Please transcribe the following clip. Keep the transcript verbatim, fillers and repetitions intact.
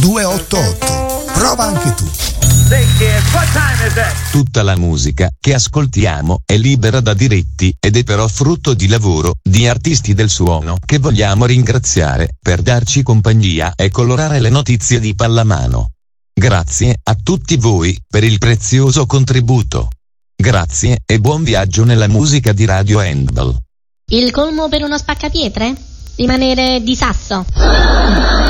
due otto otto. Prova anche tu. Tutta la musica che ascoltiamo è libera da diritti ed è però frutto di lavoro di artisti del suono che vogliamo ringraziare per darci compagnia e colorare le notizie di pallamano. Grazie a tutti voi per il prezioso contributo. Grazie e buon viaggio nella musica di Radio Handball. Il colmo per uno spaccapietre? Rimanere di sasso.